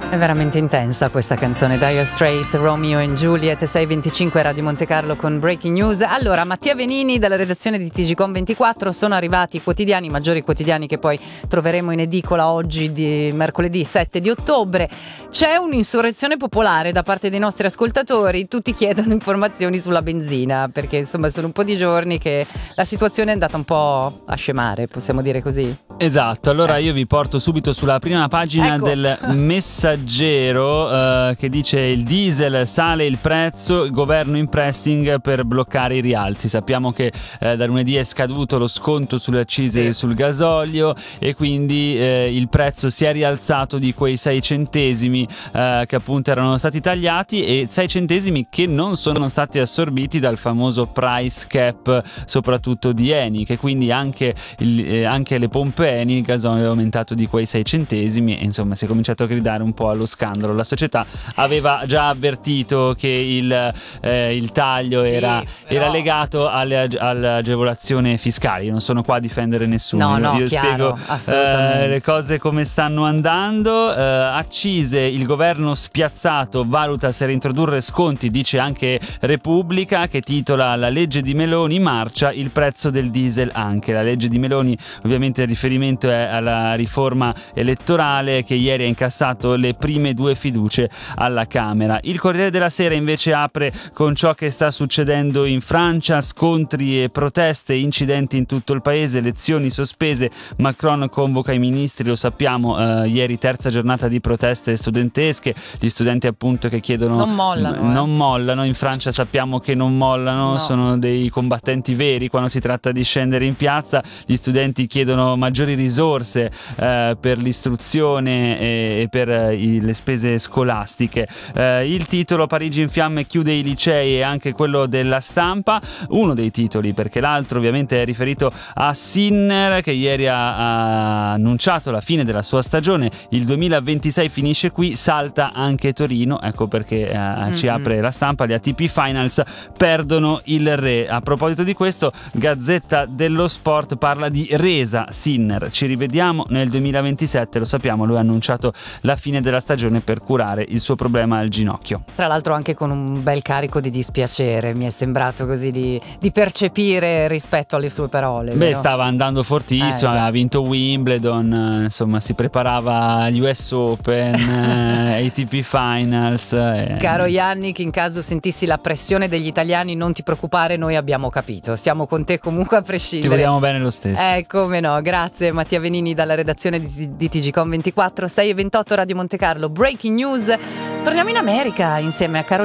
È veramente intensa questa canzone, Dire Straits, Romeo and Juliet, 6:25 Radio Monte Carlo con Breaking News. Allora, Mattia Venini dalla redazione di TGcom24, sono arrivati i quotidiani, i maggiori quotidiani che poi troveremo in edicola oggi di mercoledì 7 di ottobre. C'è un'insurrezione popolare da parte dei nostri ascoltatori, tutti chiedono informazioni sulla benzina, perché insomma sono un po' di giorni che la situazione è andata un po' a scemare, possiamo dire così. Esatto, allora io vi porto subito sulla prima pagina del Messaggero che dice: il diesel sale il prezzo, il governo in pressing per bloccare i rialzi. Sappiamo che da lunedì è scaduto lo sconto sulle accise sul gasolio e quindi il prezzo si è rialzato di quei 6 centesimi che appunto erano stati tagliati, e 6 centesimi che non sono stati assorbiti dal famoso price cap, soprattutto di Eni, che quindi anche le pompe Eni il gasolio è aumentato di quei 6 centesimi e insomma si è cominciato a gridare un po' allo scandalo. La società aveva già avvertito che il taglio era legato alle agevolazioni fiscali. Io non sono qua a difendere nessuno, io chiaro, spiego le cose come stanno andando. Accise, il governo spiazzato valuta se reintrodurre sconti, dice anche Repubblica, che titola: la legge di Meloni marcia, il prezzo del diesel anche. La legge di Meloni, ovviamente il riferimento è alla riforma elettorale che ieri ha incassato le prime 2 fiducie alla Camera. Il Corriere della Sera invece apre con ciò che sta succedendo in Francia: scontri e proteste, incidenti in tutto il paese, elezioni sospese, Macron convoca i ministri, lo sappiamo, ieri terza giornata di proteste studentesche, gli studenti appunto che chiedono non mollano, in Francia sappiamo che non mollano, sono dei combattenti veri quando si tratta di scendere in piazza. Gli studenti chiedono maggiori risorse per l'istruzione e per le spese scolastiche. Il titolo: Parigi in fiamme, chiude i licei, e anche quello della Stampa, uno dei titoli, perché l'altro ovviamente è riferito a Sinner, che ieri ha annunciato la fine della sua stagione. Il 2026 finisce qui, salta anche Torino, ecco perché ci apre la Stampa: gli ATP Finals perdono il re. A proposito di questo, Gazzetta dello Sport parla di resa Sinner, ci rivediamo nel 2027, lo sappiamo, lui ha annunciato la fine della stagione per curare il suo problema al ginocchio. Tra l'altro anche con un bel carico di dispiacere, mi è sembrato così di percepire rispetto alle sue parole. Beh, vero? Stava andando fortissimo, aveva vinto Wimbledon, insomma si preparava agli US Open, ATP Finals. Caro Yannick, in caso sentissi la pressione degli italiani, non ti preoccupare, noi abbiamo capito, siamo con te comunque a prescindere. Ti vogliamo bene lo stesso. Come no, grazie Mattia Venini dalla redazione di TGcom24, 6:28 Radio Monte Carlo. Breaking news, torniamo in America insieme a Carolina.